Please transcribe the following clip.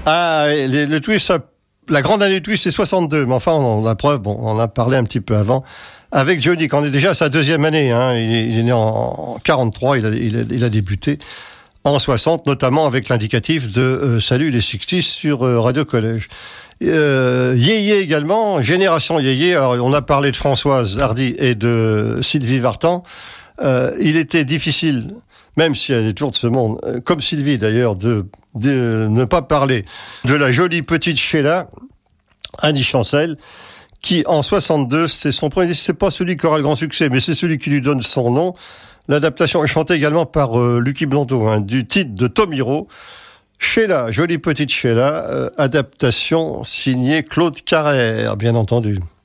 Ah, le twist, la grande année du twist, c'est 62. Mais enfin, on a preuve, on en a parlé un petit peu avant. Avec Johnny, quand on est déjà à sa deuxième année, hein, il est né en 43, il a débuté en 60, notamment avec l'indicatif de Salut les 60s sur Radio Collège. Yéyé également, génération Yéyé. Alors, on a parlé de Françoise Hardy et de Sylvie Vartan. Il était difficile, même si elle est toujours de ce monde, comme Sylvie d'ailleurs, de ne pas parler de la jolie petite Sheila, Annie Chancel, qui en 62, c'est son premier, c'est pas celui qui aura le grand succès, mais c'est celui qui lui donne son nom. L'adaptation est chantée également par Lucky Blondeau, du titre de Tom Hiro. Sheila, jolie petite Sheila, adaptation signée Claude Carrère, bien entendu.